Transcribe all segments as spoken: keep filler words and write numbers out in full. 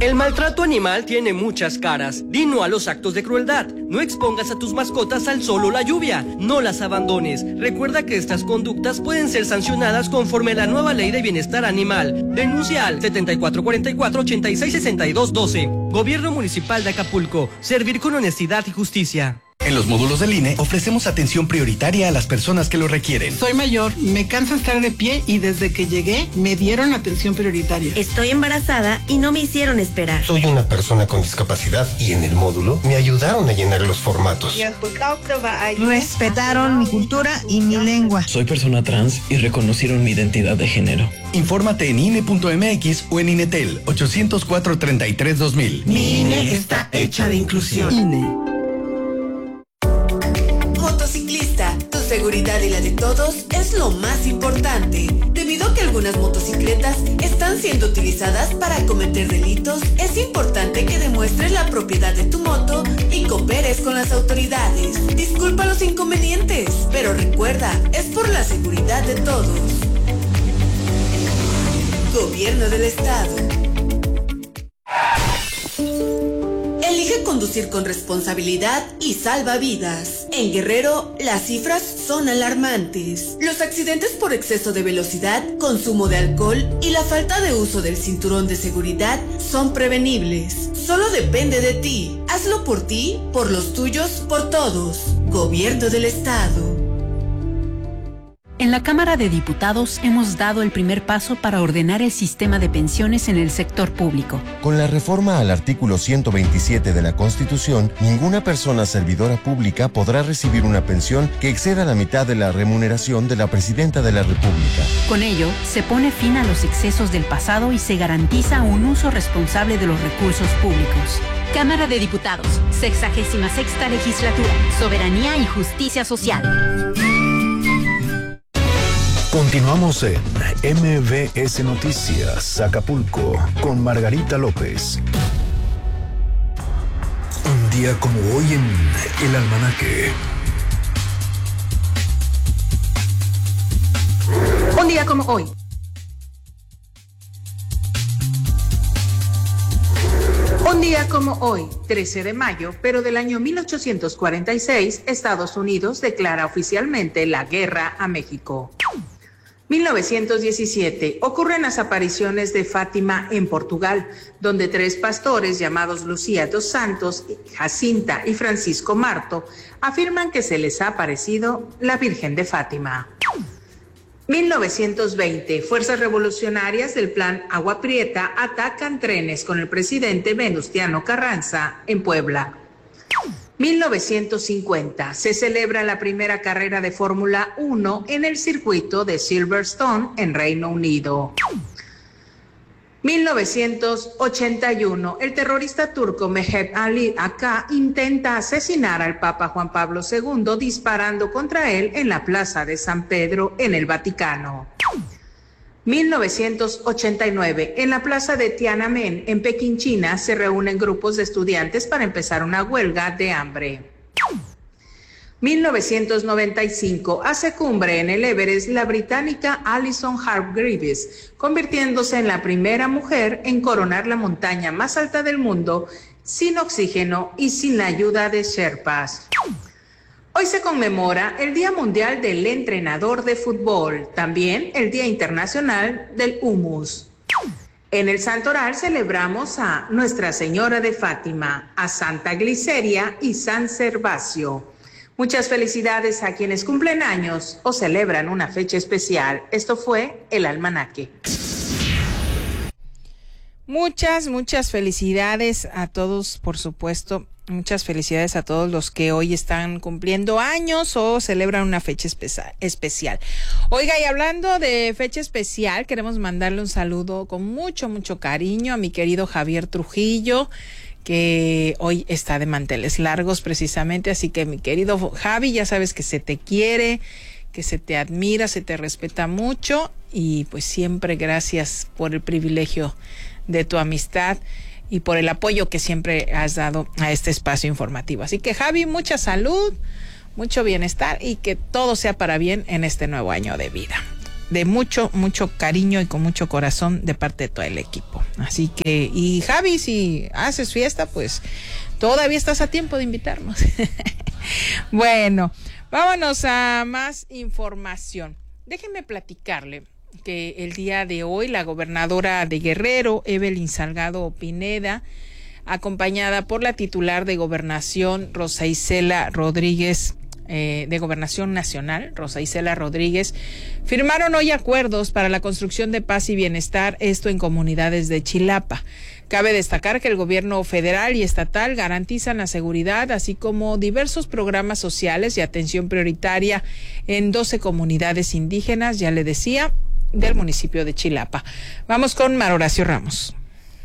El maltrato animal tiene muchas caras. Di no a los actos de crueldad. No expongas a tus mascotas al sol o la lluvia. No las abandones. Recuerda que estas conductas pueden ser sancionadas conforme a la nueva Ley de Bienestar Animal. Denuncia al setenta y cuatro cuarenta y cuatro, ochenta y seis sesenta y dos doce. Gobierno Municipal de Acapulco. Servir con honestidad y justicia. En los módulos del I N E ofrecemos atención prioritaria a las personas que lo requieren. Soy mayor, me cansa estar de pie y desde que llegué me dieron atención prioritaria. Estoy embarazada y no me hicieron esperar. Soy una persona con discapacidad y en el módulo me ayudaron a llenar los formatos. Respetaron mi cultura y mi lengua. Soy persona trans y reconocieron mi identidad de género. Infórmate en I N E punto M X o en INETEL ochocientos cuatro, treinta y tres, dos mil. Mi I N E está hecha de inclusión. I N E. Motociclista, tu seguridad y la de todos es lo más importante. Debido a que algunas motocicletas están siendo utilizadas para cometer delitos, es importante que demuestres la propiedad de tu moto y cooperes con las autoridades. Disculpa los inconvenientes, pero recuerda, es por la seguridad de todos. Gobierno del Estado. Elige conducir con responsabilidad y salva vidas. En Guerrero, las cifras son alarmantes. Los accidentes por exceso de velocidad, consumo de alcohol y la falta de uso del cinturón de seguridad son prevenibles. Solo depende de ti. Hazlo por ti, por los tuyos, por todos. Gobierno del Estado. En la Cámara de Diputados hemos dado el primer paso para ordenar el sistema de pensiones en el sector público. Con la reforma al artículo ciento veintisiete de la Constitución, ninguna persona servidora pública podrá recibir una pensión que exceda la mitad de la remuneración de la Presidenta de la República. Con ello, se pone fin a los excesos del pasado y se garantiza un uso responsable de los recursos públicos. Cámara de Diputados, sexagésima sexta legislatura, soberanía y justicia social. Continuamos en M V S Noticias, Acapulco, con Margarita López. Un día como hoy en El Almanaque. Un día como hoy. Un día como hoy, trece de mayo, pero del año mil ochocientos cuarenta y seis, Estados Unidos declara oficialmente la guerra a México. mil novecientos diecisiete, ocurren las apariciones de Fátima en Portugal, donde tres pastores llamados Lucía dos Santos, Jacinta y Francisco Marto afirman que se les ha aparecido la Virgen de Fátima. mil novecientos veinte, fuerzas revolucionarias del Plan Agua Prieta atacan trenes con el presidente Venustiano Carranza en Puebla. mil novecientos cincuenta, se celebra la primera carrera de Fórmula uno en el circuito de Silverstone en Reino Unido. mil novecientos ochenta y uno, el terrorista turco Mehmet Ali Aka intenta asesinar al Papa Juan Pablo segundo disparando contra él en la Plaza de San Pedro en el Vaticano. mil novecientos ochenta y nueve, en la plaza de Tiananmen, en Pekín, China, se reúnen grupos de estudiantes para empezar una huelga de hambre. mil novecientos noventa y cinco, hace cumbre en el Everest la británica Alison Hargreaves, convirtiéndose en la primera mujer en coronar la montaña más alta del mundo sin oxígeno y sin la ayuda de Sherpas. Hoy se conmemora el Día Mundial del Entrenador de Fútbol, también el Día Internacional del Hummus. En el Santoral celebramos a Nuestra Señora de Fátima, a Santa Gliceria y San Servacio. Muchas felicidades a quienes cumplen años o celebran una fecha especial. Esto fue El Almanaque. Muchas, muchas felicidades a todos, por supuesto. Muchas felicidades a todos los que hoy están cumpliendo años o celebran una fecha espe- especial. Oiga, y hablando de fecha especial, queremos mandarle un saludo con mucho, mucho cariño a mi querido Javier Trujillo, que hoy está de manteles largos precisamente. Así que, mi querido Javi, ya sabes que se te quiere, que se te admira, se te respeta mucho y pues siempre gracias por el privilegio de tu amistad y por el apoyo que siempre has dado a este espacio informativo. Así que, Javi, mucha salud, mucho bienestar y que todo sea para bien en este nuevo año de vida. de mucho, mucho cariño y con mucho corazón de parte de todo el equipo. Así que, y Javi, si haces fiesta, pues todavía estás a tiempo de invitarnos. Bueno, vámonos a más información. Déjenme platicarle que el día de hoy la gobernadora de Guerrero, Evelyn Salgado Pineda, acompañada por la titular de Gobernación, Rosa Isela Rodríguez, eh, de Gobernación Nacional, Rosa Isela Rodríguez, firmaron hoy acuerdos para la construcción de paz y bienestar, esto en comunidades de Chilapa. Cabe destacar que el gobierno federal y estatal garantizan la seguridad, así como diversos programas sociales y atención prioritaria en doce comunidades indígenas, ya le decía, del municipio de Chilapa. Vamos con Mar Horacio Ramos.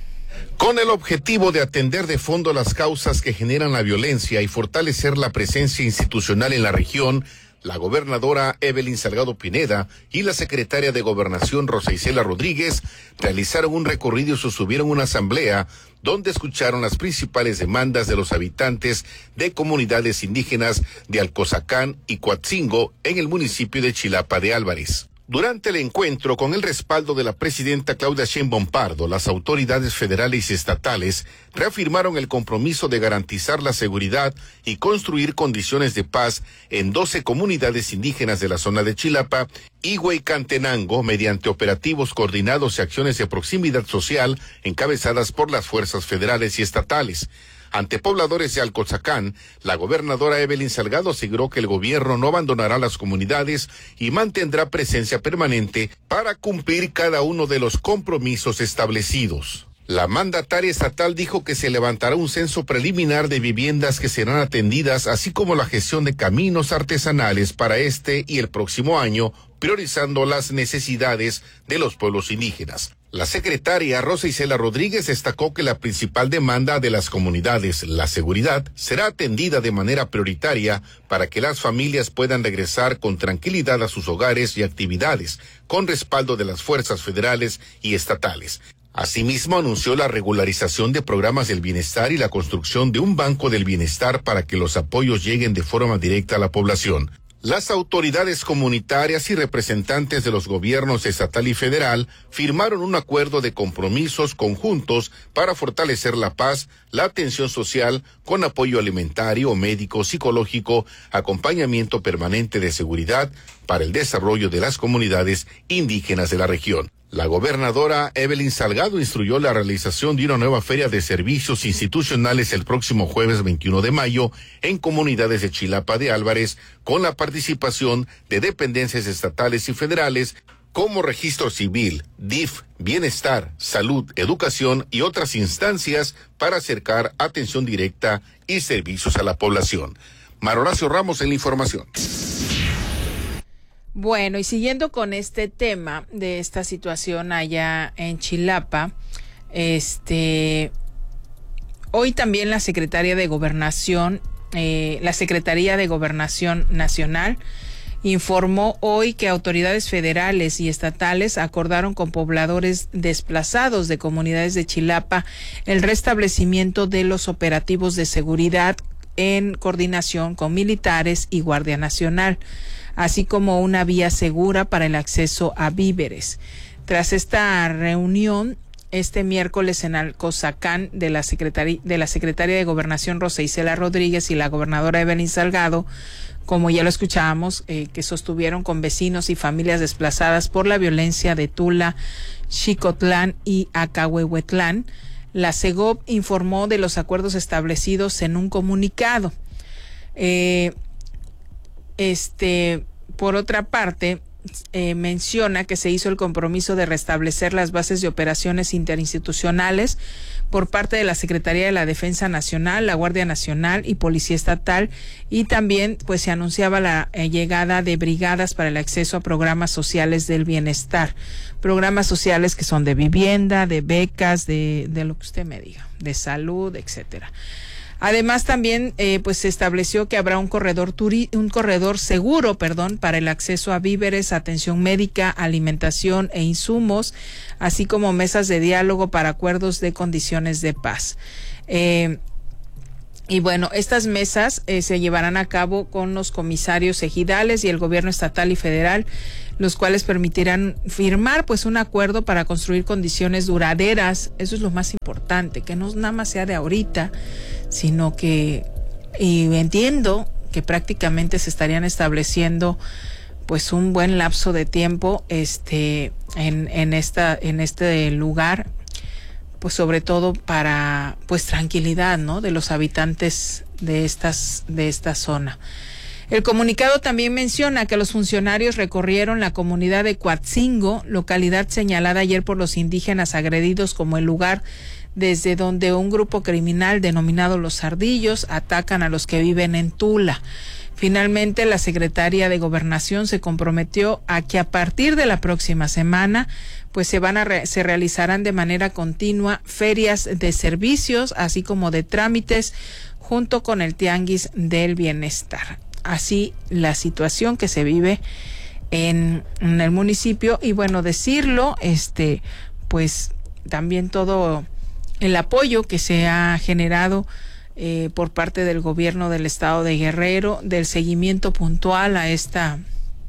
Con el objetivo de atender de fondo las causas que generan la violencia y fortalecer la presencia institucional en la región, la gobernadora Evelyn Salgado Pineda y la secretaria de Gobernación Rosa Isela Rodríguez realizaron un recorrido y sostuvieron una asamblea donde escucharon las principales demandas de los habitantes de comunidades indígenas de Alcozacán y Coatzingo en el municipio de Chilapa de Álvarez. Durante el encuentro, con el respaldo de la presidenta Claudia Sheinbaum Pardo, las autoridades federales y estatales reafirmaron el compromiso de garantizar la seguridad y construir condiciones de paz en doce comunidades indígenas de la zona de Chilapa y Hueycantenango mediante operativos coordinados y acciones de proximidad social encabezadas por las fuerzas federales y estatales. Ante pobladores de Alcozacán, la gobernadora Evelyn Salgado aseguró que el gobierno no abandonará las comunidades y mantendrá presencia permanente para cumplir cada uno de los compromisos establecidos. La mandataria estatal dijo que se levantará un censo preliminar de viviendas que serán atendidas, así como la gestión de caminos artesanales para este y el próximo año, priorizando las necesidades de los pueblos indígenas. La secretaria Rosa Isela Rodríguez destacó que la principal demanda de las comunidades, la seguridad, será atendida de manera prioritaria para que las familias puedan regresar con tranquilidad a sus hogares y actividades, con respaldo de las fuerzas federales y estatales. Asimismo, anunció la regularización de programas del bienestar y la construcción de un banco del bienestar para que los apoyos lleguen de forma directa a la población. Las autoridades comunitarias y representantes de los gobiernos estatal y federal firmaron un acuerdo de compromisos conjuntos para fortalecer la paz, la atención social con apoyo alimentario, médico, psicológico, acompañamiento permanente de seguridad para el desarrollo de las comunidades indígenas de la región. La gobernadora Evelyn Salgado instruyó la realización de una nueva feria de servicios institucionales el próximo jueves veintiuno de mayo en comunidades de Chilapa de Álvarez, con la participación de dependencias estatales y federales como Registro Civil, D I F, Bienestar, Salud, Educación y otras instancias para acercar atención directa y servicios a la población. Mar Horacio Ramos en la información. Bueno, y siguiendo con este tema de esta situación allá en Chilapa, este, hoy también la Secretaría de Gobernación, eh, la Secretaría de Gobernación Nacional informó hoy que autoridades federales y estatales acordaron con pobladores desplazados de comunidades de Chilapa el restablecimiento de los operativos de seguridad en coordinación con militares y Guardia Nacional, así como una vía segura para el acceso a víveres. Tras esta reunión, este miércoles en Alcozacán de la Secretaría de la Secretaria de Gobernación Rosa Isela Rodríguez y la gobernadora Evelyn Salgado, como ya lo escuchábamos, eh, que sostuvieron con vecinos y familias desplazadas por la violencia de Tula, Xicotlán y Acahuehuetlán, la SEGOV informó de los acuerdos establecidos en un comunicado. Eh, este, por otra parte, eh, menciona que se hizo el compromiso de restablecer las bases de operaciones interinstitucionales por parte de la Secretaría de la Defensa Nacional, la Guardia Nacional y Policía Estatal, y también pues se anunciaba la eh, llegada de brigadas para el acceso a programas sociales del bienestar, programas sociales que son de vivienda, de becas, de, de lo que usted me diga, de salud, etcétera. Además, también eh, pues se estableció que habrá un corredor turi un corredor seguro, perdón, para el acceso a víveres, atención médica, alimentación e insumos, así como mesas de diálogo para acuerdos de condiciones de paz. Eh, Y bueno, estas mesas eh, se llevarán a cabo con los comisarios ejidales y el gobierno estatal y federal, los cuales permitirán firmar pues un acuerdo para construir condiciones duraderas. Eso es lo más importante, que no nada más sea de ahorita, sino que, y entiendo que prácticamente se estarían estableciendo pues un buen lapso de tiempo este en, en esta en este lugar, pues sobre todo para pues tranquilidad, ¿no?, de los habitantes de estas de esta zona. El comunicado también menciona que los funcionarios recorrieron la comunidad de Coatzingo, localidad señalada ayer por los indígenas agredidos como el lugar desde donde un grupo criminal denominado Los Ardillos atacan a los que viven en Tula. Finalmente, la secretaria de Gobernación se comprometió a que a partir de la próxima semana pues se van a re- se realizarán de manera continua ferias de servicios, así como de trámites, junto con el Tianguis del Bienestar. Así la situación que se vive en, en el municipio, y bueno, decirlo, este, pues también todo el apoyo que se ha generado eh, por parte del gobierno del estado de Guerrero, del seguimiento puntual a esta,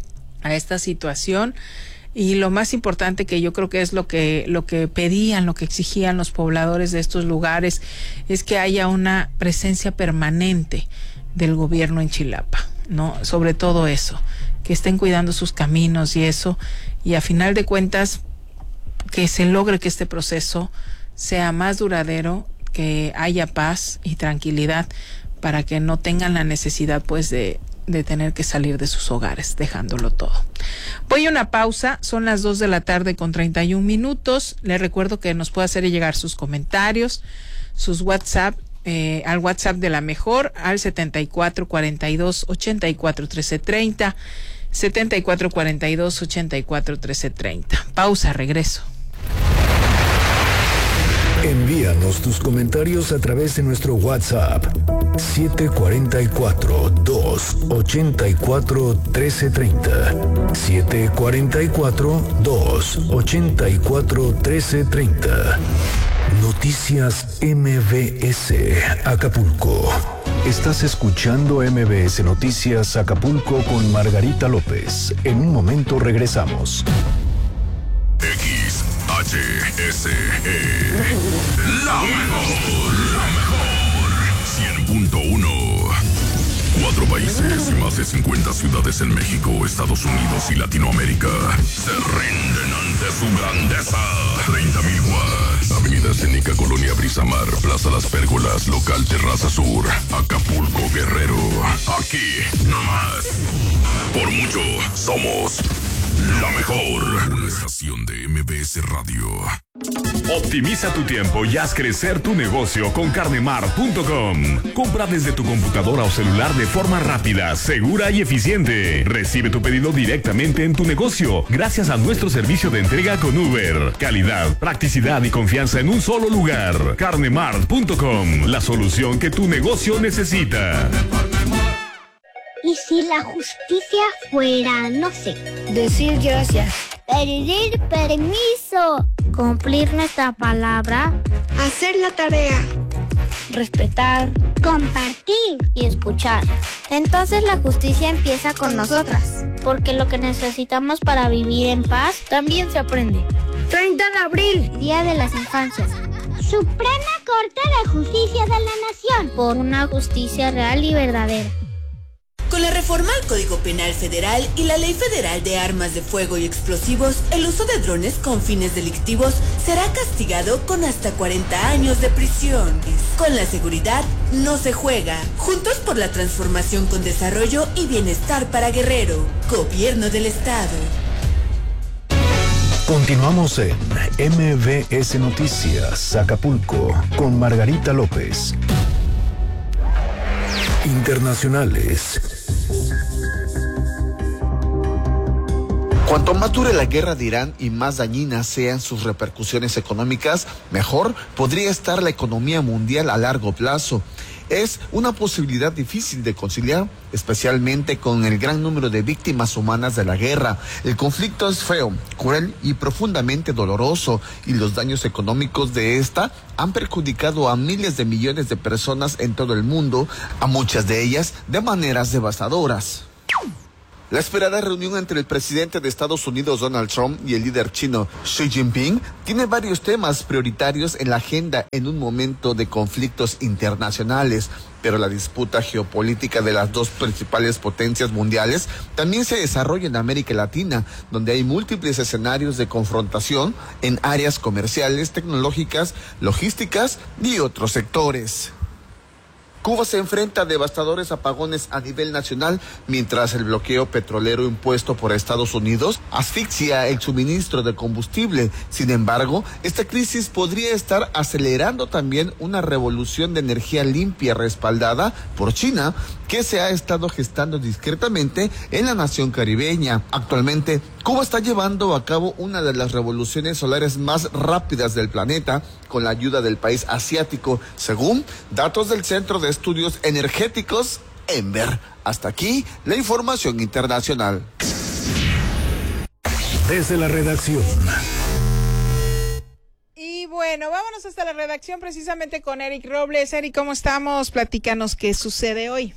a esta situación. Y lo más importante, que yo creo que es lo que lo que pedían, lo que exigían los pobladores de estos lugares, es que haya una presencia permanente del gobierno en Chilapa, ¿no? Sobre todo eso, que estén cuidando sus caminos y eso, y a final de cuentas que se logre que este proceso sea más duradero, que haya paz y tranquilidad para que no tengan la necesidad pues de de tener que salir de sus hogares, dejándolo todo. Voy a una pausa, son las dos de la tarde con treinta y un minutos. Les recuerdo que nos puede hacer llegar sus comentarios, sus WhatsApp, eh, al WhatsApp de La Mejor, al setenta y cuatro cuarenta y dos ochenta y cuatro trece treinta, setenta y cuatro cuarenta y dos ochenta y cuatro trece treinta. Pausa, regreso. Envíanos tus comentarios a través de nuestro WhatsApp siete cuatro cuatro, dos ochenta y cuatro, trece treinta. siete cuatro cuatro, dos ochenta y cuatro, trece treinta. Noticias M B S Acapulco. Estás escuchando M B S Noticias Acapulco con Margarita López. En un momento regresamos. X H S E La mejor, la mejor cien punto uno. Cuatro países y más de cincuenta ciudades en México, Estados Unidos y Latinoamérica se rinden ante su grandeza. treinta mil watts. Avenida Escénica, Colonia Brisamar, Plaza Las Pérgolas, Local Terraza Sur, Acapulco, Guerrero. Aquí, no más. Por mucho, somos la mejor. Una estación de M B S Radio. Optimiza tu tiempo y haz crecer tu negocio con carnemart punto com. Compra desde tu computadora o celular de forma rápida, segura y eficiente. Recibe tu pedido directamente en tu negocio gracias a nuestro servicio de entrega con Uber. Calidad, practicidad y confianza en un solo lugar. carnemart punto com, la solución que tu negocio necesita. ¿Y si la justicia fuera, no sé, decir gracias, pedir permiso, cumplir nuestra palabra, hacer la tarea, respetar, compartir y escuchar? Entonces la justicia empieza con nosotras, porque lo que necesitamos para vivir en paz también se aprende. treinta de abril, Día de las Infancias. Suprema Corte de Justicia de la Nación, por una justicia real y verdadera. Con la reforma al Código Penal Federal y la Ley Federal de Armas de Fuego y Explosivos, el uso de drones con fines delictivos será castigado con hasta cuarenta años de prisión. Con la seguridad no se juega. Juntos por la transformación con desarrollo y bienestar para Guerrero. Gobierno del Estado. Continuamos en M B S Noticias Acapulco con Margarita López. Internacionales. Cuanto más dure la guerra de Irán y más dañinas sean sus repercusiones económicas, mejor podría estar la economía mundial a largo plazo. Es una posibilidad difícil de conciliar, especialmente con el gran número de víctimas humanas de la guerra. El conflicto es feo, cruel y profundamente doloroso, y los daños económicos de esta han perjudicado a miles de millones de personas en todo el mundo, a muchas de ellas de maneras devastadoras. La esperada reunión entre el presidente de Estados Unidos, Donald Trump, y el líder chino, Xi Jinping, tiene varios temas prioritarios en la agenda en un momento de conflictos internacionales. Pero la disputa geopolítica de las dos principales potencias mundiales también se desarrolla en América Latina, donde hay múltiples escenarios de confrontación en áreas comerciales, tecnológicas, logísticas y otros sectores. Cuba se enfrenta a devastadores apagones a nivel nacional, mientras el bloqueo petrolero impuesto por Estados Unidos asfixia el suministro de combustible. Sin embargo, esta crisis podría estar acelerando también una revolución de energía limpia respaldada por China, que se ha estado gestando discretamente en la nación caribeña. Actualmente, Cuba está llevando a cabo una de las revoluciones solares más rápidas del planeta, con la ayuda del país asiático, según datos del Centro de Estudios Energéticos, ENVER. Hasta aquí la información internacional. Desde la redacción. Y bueno, vámonos hasta la redacción precisamente con Eric Robles. Eric, ¿cómo estamos? Platícanos qué sucede hoy.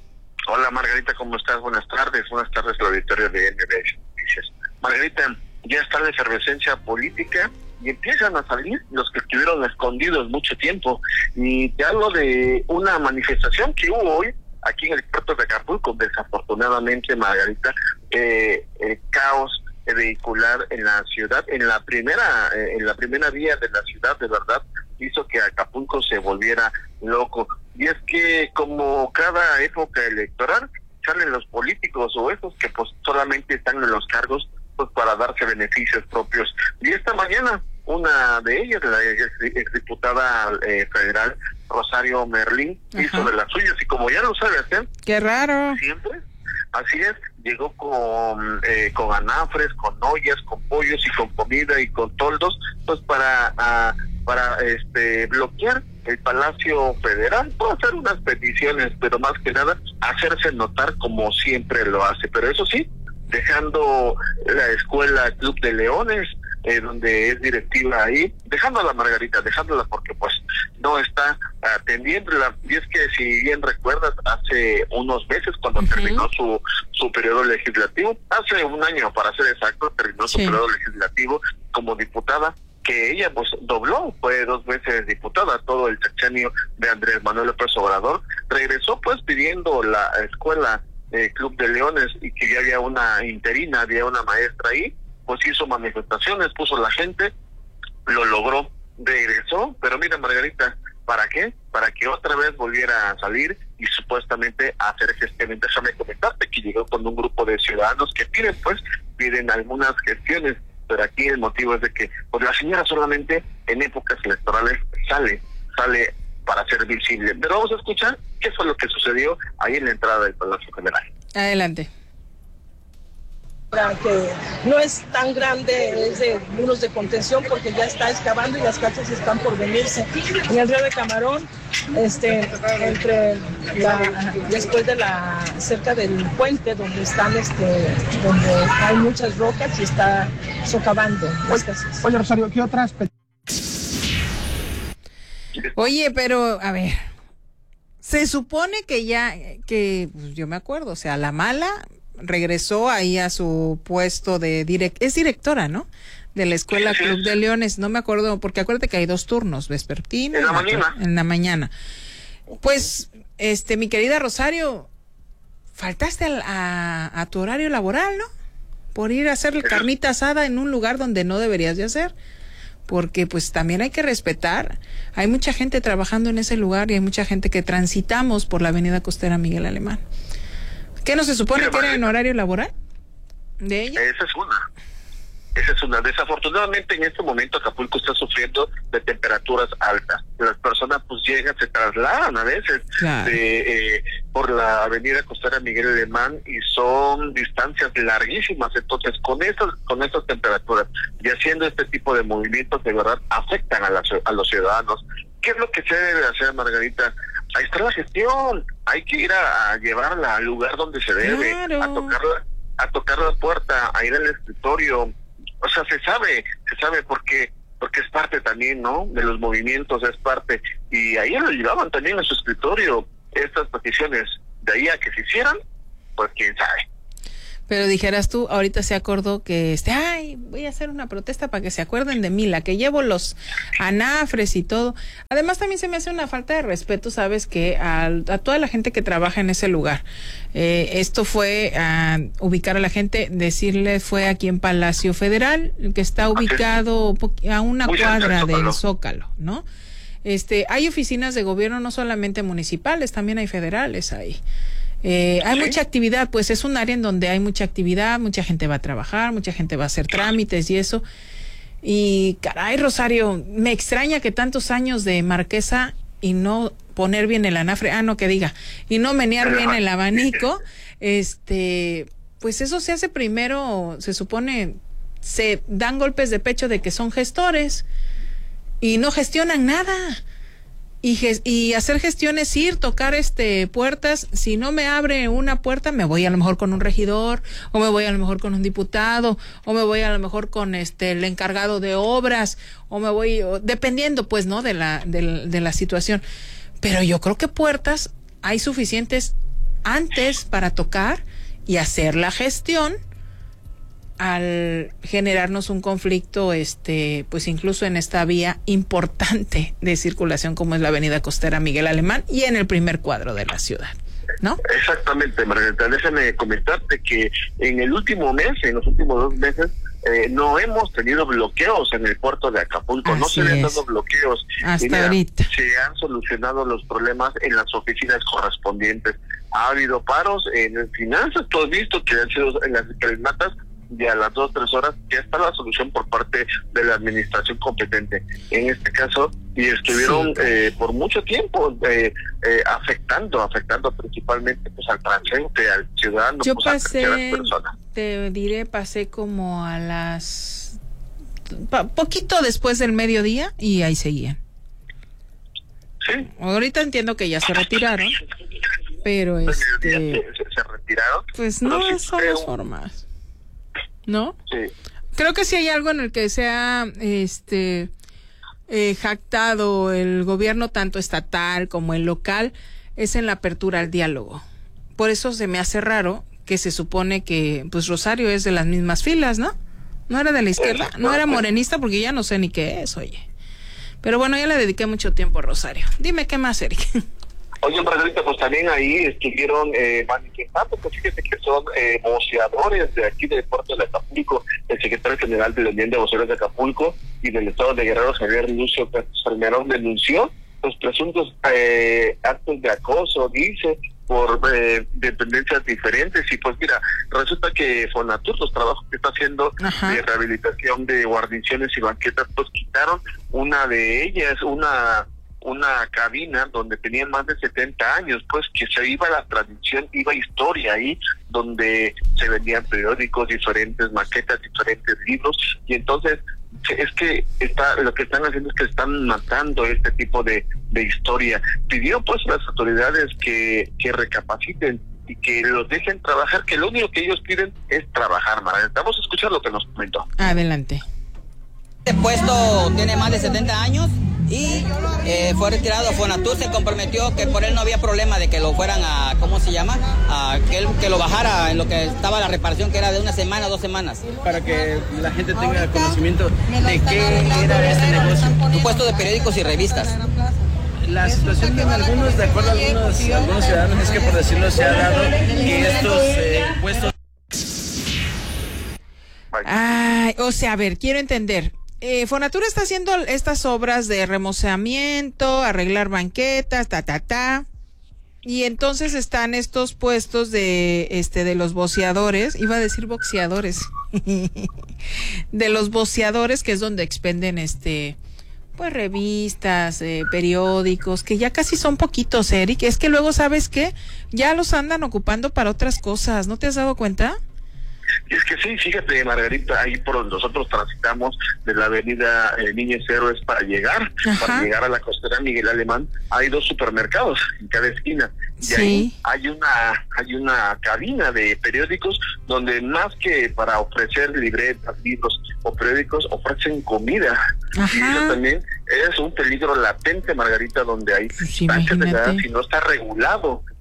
Hola Margarita, ¿cómo estás? Buenas tardes, buenas tardes al auditorio de N B S Noticias. Margarita, ya está la efervescencia política y empiezan a salir los que estuvieron escondidos mucho tiempo. Y te hablo de una manifestación que hubo hoy aquí en el puerto de Acapulco. Desafortunadamente, Margarita, eh, el caos vehicular en la ciudad, en la primera, eh, en la primera vía de la ciudad, de verdad, hizo que Acapulco se volviera loco. Y es que como cada época electoral salen los políticos o esos que pues solamente están en los cargos pues para darse beneficios propios. Y esta mañana una de ellas, la exdiputada eh, federal Rosario Merlín, Ajá. hizo de las suyas y como ya lo sabe hacer. ¡Qué raro! Siempre. Así es, llegó con eh, con anafres, con ollas, con pollos y con comida y con toldos, pues para a, para este bloquear el Palacio Federal, puede hacer unas peticiones, pero más que nada hacerse notar como siempre lo hace. Pero eso sí, dejando la escuela Club de Leones, eh, donde es directiva ahí, dejándola Margarita, dejándola porque pues no está atendiéndola. Y es que si bien recuerdas, hace unos meses cuando uh-huh. terminó su su periodo legislativo, hace un año para ser exacto, terminó sí. su periodo legislativo como diputada, que ella pues dobló, fue dos veces diputada, todo el sexenio de Andrés Manuel López Obrador, regresó pues pidiendo la escuela eh, Club de Leones y que ya había una interina, había una maestra ahí, pues hizo manifestaciones, puso la gente, lo logró, regresó, pero mira Margarita, ¿para qué? Para que otra vez volviera a salir y supuestamente a hacer gestiones. Déjame comentarte que llegó con un grupo de ciudadanos que piden pues, piden algunas gestiones, pero aquí el motivo es de que pues la señora solamente en épocas electorales sale, sale para ser visible. Pero vamos a escuchar qué fue lo que sucedió ahí en la entrada del Palacio Federal. Adelante. Que no es tan grande, es de muros de contención porque ya está excavando y las casas están por venirse. En el río de Camarón, este, entre la, después de la, cerca del puente donde están, este, donde hay muchas rocas y está socavando las casas. Oye Rosario, ¿qué otras? Oye, pero a ver, se supone que ya, que pues, yo me acuerdo, o sea, la mala regresó ahí a su puesto de direct, es directora, ¿no? De la escuela sí, Club sí. de Leones, no me acuerdo, porque acuérdate que hay dos turnos, vespertino. En la mañana. En la mañana. Pues, este, mi querida Rosario, faltaste a, a, a tu horario laboral, ¿no? Por ir a hacer carnita asada en un lugar donde no deberías de hacer. Porque pues también hay que respetar, hay mucha gente trabajando en ese lugar y hay mucha gente que transitamos por la avenida costera Miguel Alemán. ¿Qué no se supone Mira, que era en horario laboral de ella? Esa es una. Esa es una. Desafortunadamente en este momento Acapulco está sufriendo de temperaturas altas. Las personas pues llegan, se trasladan a veces claro. de, eh, por la avenida costera Miguel Alemán y son distancias larguísimas. Entonces con esas, con esas temperaturas y haciendo este tipo de movimientos de verdad afectan a, la, a los ciudadanos. ¿Qué es lo que se debe hacer, Margarita? Ahí está la gestión, hay que ir a, a llevarla al lugar donde se debe, claro. a tocarla, a tocar la puerta, a ir al escritorio, o sea, se sabe, se sabe porque, porque es parte también, ¿no? De los movimientos, es parte, y ahí lo llevaban también a su escritorio, estas peticiones, de ahí a que se hicieran, pues quién sabe. Pero dijeras tú, ahorita se acordó que, este, ay, voy a hacer una protesta para que se acuerden de mí, la que llevo los anafres y todo. Además, también se me hace una falta de respeto, ¿sabes? Que a, a toda la gente que trabaja en ese lugar. Eh, esto fue a ubicar a la gente, decirle, fue aquí en Palacio Federal, que está ubicado a una cuadra del Zócalo, ¿no? Este, hay oficinas de gobierno no solamente municipales, también hay federales ahí. Eh, hay ¿Sí? mucha actividad, pues es un área en donde hay mucha actividad, mucha gente va a trabajar, mucha gente va a hacer trámites y eso. Y caray, Rosario, me extraña que tantos años de marquesa y no poner bien el anafre, ah, no que diga, y no menear bien el abanico, este, pues eso se hace primero, se supone, se dan golpes de pecho de que son gestores y no gestionan nada. Y, ges- y hacer gestiones, ir, tocar este puertas, si no me abre una puerta, me voy a lo mejor con un regidor, o me voy a lo mejor con un diputado, o me voy a lo mejor con este el encargado de obras, o me voy, o, dependiendo pues, ¿no? De la, de, de la situación. Pero yo creo que puertas hay suficientes antes para tocar y hacer la gestión al generarnos un conflicto, este, pues incluso en esta vía importante de circulación como es la avenida costera Miguel Alemán y en el primer cuadro de la ciudad, ¿no? Exactamente, Margarita, déjame comentarte que en el último mes, en los últimos dos meses, eh, no hemos tenido bloqueos en el puerto de Acapulco, Así no se han dado bloqueos. Hasta y mira, ahorita. Se han solucionado los problemas en las oficinas correspondientes. Ha habido paros en finanzas, tú has visto que han sido en las escalinatas, y a las dos o tres horas ya está la solución por parte de la administración competente. En este caso, y estuvieron sí. eh, por mucho tiempo eh, eh, afectando, afectando principalmente pues al transeúnte, al ciudadano, Yo pues, pasé, a las personas. Te diré, pasé como a las... Pa, poquito después del mediodía y ahí seguían. Sí. Ahorita entiendo que ya se retiraron, pero este... Se, se retiraron. Pues no sí, son creo... las formas. ¿No? Sí. Creo que si hay algo en el que se ha este, eh, jactado el gobierno, tanto estatal como el local, es en la apertura al diálogo. Por eso se me hace raro que se supone que pues Rosario es de las mismas filas, ¿no? No era de la izquierda, no era morenista porque ya no sé ni qué es, oye. Pero bueno, ya le dediqué mucho tiempo a Rosario. Dime qué más, Eric. Oye, Margarita, pues también ahí estuvieron eh, manifestando, pues fíjate que son eh, voceadores de aquí del puerto de Acapulco, el secretario general de la Unión de Voceadores de Acapulco y del Estado de Guerrero, Javier Lucio Salmerón, denunció los presuntos eh, actos de acoso, dice, por eh, dependencias diferentes. Y pues mira, resulta que Fonatur, los trabajos que está haciendo Ajá. de rehabilitación de guarniciones y banquetas, pues quitaron una de ellas, una... una cabina donde tenían más de setenta años, pues que se iba la tradición, iba historia ahí, donde se vendían periódicos, diferentes maquetas, diferentes libros, y entonces es que está lo que están haciendo es que están matando este tipo de, de historia. Pidió pues a las autoridades que, que recapaciten y que los dejen trabajar, que lo único que ellos piden es trabajar, Mara. Vamos a escuchar lo que nos comentó. Adelante. Este puesto tiene más de setenta años y eh, fue retirado. Fonatur se comprometió que por él no había problema de que lo fueran a, ¿cómo se llama? A que él que lo bajara en lo que estaba la reparación, que era de una semana, dos semanas. Para que la gente tenga conocimiento de qué era este negocio. Un puesto de periódicos y revistas. La situación de algunos, de acuerdo a algunos, algunos ciudadanos, es que por decirlo se ha dado que estos eh, puestos... Ay, o sea, a ver, quiero entender. Eh, Fonatur está haciendo estas obras de remozamiento, arreglar banquetas, ta, ta, ta. Y entonces están estos puestos de, este, de los voceadores, iba a decir boxeadores, de los voceadores, que es donde expenden, este, pues revistas, eh, periódicos, que ya casi son poquitos, Eric. Es que luego, ¿sabes qué? Ya los andan ocupando para otras cosas, ¿no te has dado cuenta? Y es que sí, fíjate, Margarita, ahí por donde nosotros transitamos de la avenida eh, Niños Héroes para llegar, Ajá. para llegar a la costera Miguel Alemán, hay dos supermercados en cada esquina. Y sí. ahí hay una, hay una cabina de periódicos donde más que para ofrecer libretas, libros o periódicos, ofrecen comida. Ajá. Y eso también es un peligro latente, Margarita, donde hay sí, taxas de edad, si no está regulado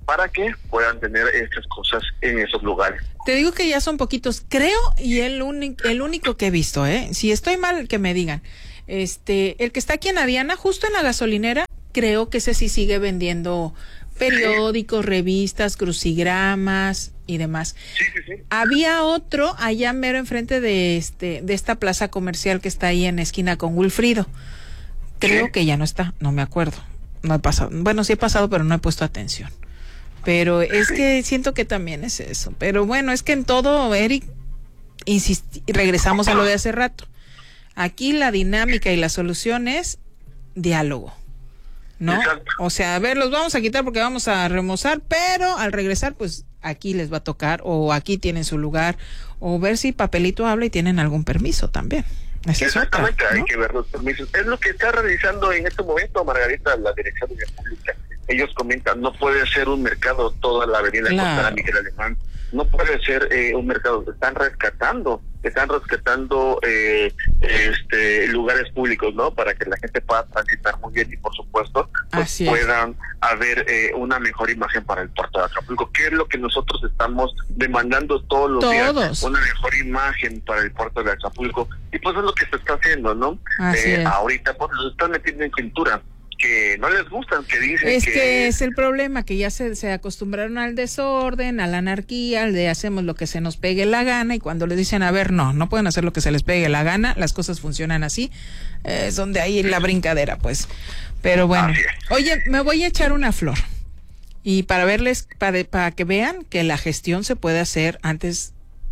para que puedan tener estas cosas en esos lugares. Te digo que ya son poquitos, creo, y el único, el único que he visto, ¿eh? Si estoy mal, que me digan. Este, el que está aquí en Adiana, justo en la gasolinera, creo que ese sí sigue vendiendo periódicos, sí. revistas, crucigramas y demás. Sí, sí, sí. Había otro allá mero enfrente de este, de esta plaza comercial que está ahí en esquina con Wilfrido. Creo sí. que ya no está, no me acuerdo. No he pasado, bueno, sí he pasado, pero no he puesto atención. Pero es que siento que también es eso. Pero bueno, es que en todo, Eric, insistí, regresamos a lo de hace rato. Aquí la dinámica y la solución es diálogo, ¿no? Exacto. O sea, a ver, los vamos a quitar porque vamos a remozar, pero al regresar, pues aquí les va a tocar, o aquí tienen su lugar, o ver si Papelito habla y tienen algún permiso también. Esa Exactamente, es otra, ¿no? Hay que ver los permisos. Es lo que está realizando en este momento, Margarita, la Dirección de República. Ellos comentan, no puede ser un mercado toda la avenida claro. Costera Miguel Alemán, no puede ser eh, un mercado, están rescatando, están rescatando eh, este lugares públicos, ¿no? Para que la gente pueda transitar muy bien y por supuesto pues, puedan haber eh, una mejor imagen para el puerto de Acapulco, que es lo que nosotros estamos demandando todos los todos. días, una mejor imagen para el puerto de Acapulco, y pues es lo que se está haciendo, ¿no? Así eh, es. Ahorita pues los están metiendo en cintura, que no les gustan, que dicen es que... que es el problema, que ya se, se acostumbraron al desorden, a la anarquía, al de hacemos lo que se nos pegue la gana, y cuando les dicen, a ver, no, no pueden hacer lo que se les pegue la gana, las cosas funcionan así, eh, es donde hay la brincadera, pues. Pero bueno, oye, me voy a echar una flor, y para verles, para, para que vean que la gestión se puede hacer antes,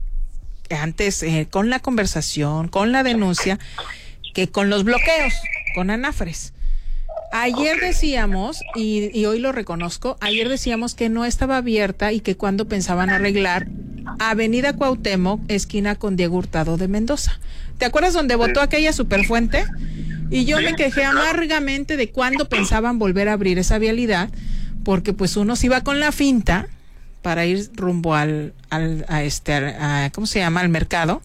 antes eh, con la conversación, con la denuncia, que con los bloqueos, con Anafres. Ayer decíamos, y, y hoy lo reconozco, ayer decíamos que no estaba abierta y que cuando pensaban arreglar Avenida Cuauhtémoc, esquina con Diego Hurtado de Mendoza. ¿Te acuerdas donde votó aquella superfuente? Y yo me quejé amargamente de cuándo pensaban volver a abrir esa vialidad, porque pues uno se iba con la finta para ir rumbo al, al a este, a, a, ¿cómo se llama? Al mercado,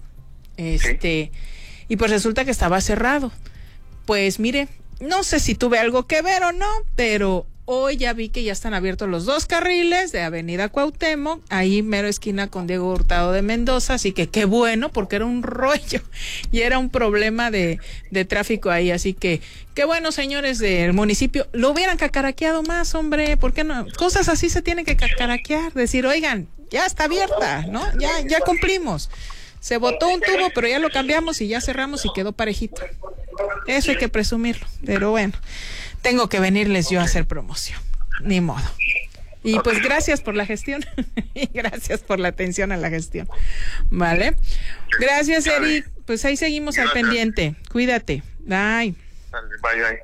este, y pues resulta que estaba cerrado. Pues mire, no sé si tuve algo que ver o no, pero hoy ya vi que ya están abiertos los dos carriles de Avenida Cuauhtémoc, ahí mero esquina con Diego Hurtado de Mendoza, así que qué bueno, porque era un rollo y era un problema de, de tráfico ahí, así que qué bueno, señores del municipio, lo hubieran cacaraqueado más, hombre, ¿por qué no? Cosas así se tienen que cacaraquear, decir, oigan, ya está abierta, ¿no? Ya, ya cumplimos. Se botó un tubo, pero ya lo cambiamos y ya cerramos y quedó parejito. Eso hay que presumirlo. Pero bueno, tengo que venirles yo a hacer promoción. Ni modo. Y pues gracias por la gestión. Y gracias por la atención a la gestión. ¿Vale? Gracias, Eric. Pues ahí seguimos al pendiente. Cuídate. Bye. Bye, bye.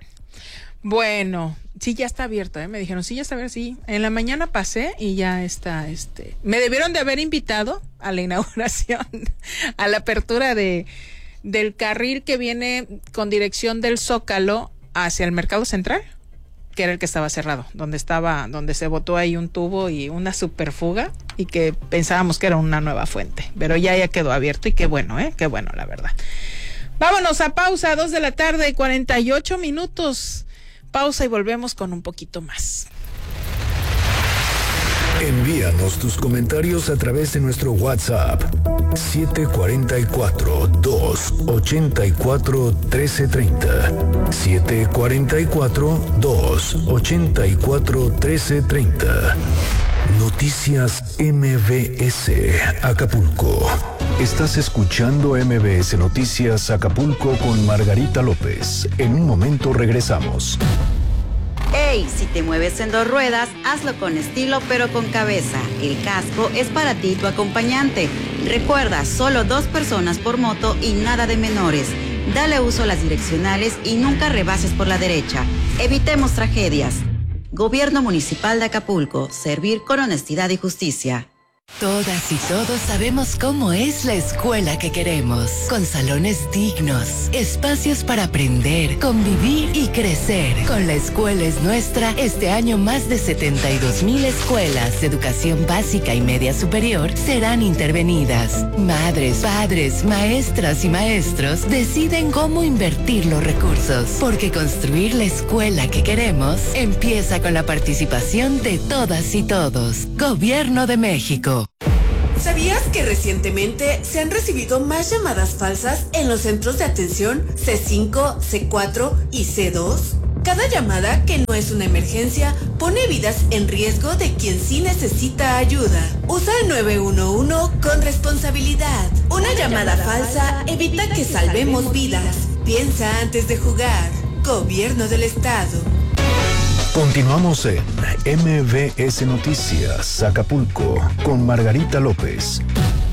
Bueno, sí, ya está abierto, ¿eh? Me dijeron, sí, ya está abierto, sí. En la mañana pasé y ya está, este... Me debieron de haber invitado a la inauguración, a la apertura de del carril que viene con dirección del Zócalo hacia el Mercado Central, que era el que estaba cerrado, donde estaba, donde se botó ahí un tubo y una superfuga, y que pensábamos que era una nueva fuente. Pero ya, ya quedó abierto y qué bueno, ¿eh? Qué bueno, la verdad. Vámonos a pausa, dos de la tarde, cuarenta y ocho minutos. Pausa y volvemos con un poquito más. Envíanos tus comentarios a través de nuestro WhatsApp siete cuatro cuatro, dos ocho cuatro, uno tres tres cero. siete cuatro cuatro, dos ocho cuatro, uno tres tres cero. Noticias M B S Acapulco. Estás escuchando M B S Noticias Acapulco con Margarita López. En un momento regresamos. ¡Ey! Si te mueves en dos ruedas, hazlo con estilo pero con cabeza. El casco es para ti y tu acompañante. Recuerda, solo dos personas por moto y nada de menores. Dale uso a las direccionales y nunca rebases por la derecha. Evitemos tragedias. Gobierno Municipal de Acapulco. Servir con honestidad y justicia. Todas y todos sabemos cómo es la escuela que queremos, con salones dignos, espacios para aprender, convivir y crecer. Con La Escuela es Nuestra, este año más de setenta y dos mil escuelas de educación básica y media superior serán intervenidas. Madres, padres, maestras y maestros deciden cómo invertir los recursos, porque construir la escuela que queremos empieza con la participación de todas y todos. Gobierno de México. ¿Sabías que recientemente se han recibido más llamadas falsas en los centros de atención C cinco, C cuatro y C dos? Cada llamada que no es una emergencia pone vidas en riesgo de quien sí necesita ayuda. Usa el nueve uno uno con responsabilidad. Una llamada falsa evita que salvemos vidas. Piensa antes de jugar. Gobierno del Estado. Continuamos en M V S Noticias, Acapulco, con Margarita López.